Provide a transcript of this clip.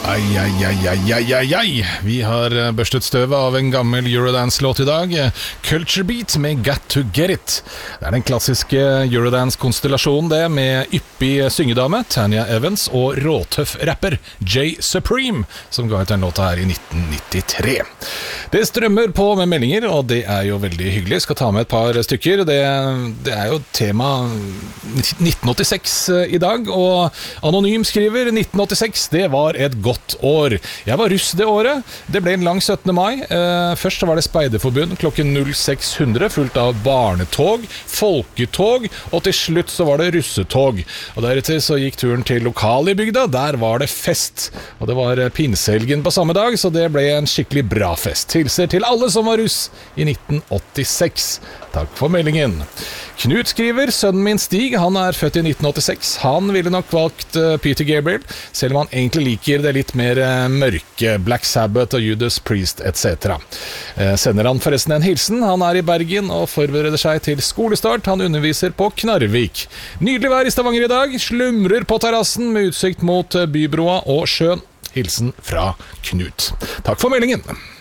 Ai. Vi har børstet støvet av en gammel Eurodance-låt i dag. Culture Beat med Got to Get It. Det er den klassiske Eurodance-konstellasjonen det, med yppig syngedame, Tanya Evans, og råtøff rapper, Jay Supreme, som ga ut den låta her i 1993. Det strømmer på med meldinger, og det er jo veldig hyggelig. Jeg skal ta med et par stykker. Det er jo tema 1986 i dag, og Anonym skriver 1986, det var et godt år. Jeg var russ det året. Det ble en lang 17. mai. Først så var det Speiderforbund klokken 0600, fullt av barnetog, folketog, og til slutt så var det russetog. Og deretter så gikk turen til lokalet i bygda. Der var det fest. Og det var pinsehelgen på samme dag, så det ble en skikkelig bra fest. Hilser til alle som var russ i 1986. Takk for meldingen. Knut skriver, sønnen min Stig, han er født i 1986. Han ville nok valgt Peter Gabriel, selv om han egentlig liker det litt mer mørke, Black Sabbath og Judas Priest etc. Sender han forresten en hilsen. Han er i Bergen og forbereder seg til skolestart. Han underviser på Knarvik. Nydelig vær i Stavanger i dag. Slumrer på terrassen med utsikt mot bybroa og sjøen. Hilsen fra Knut. Takk for meldingen.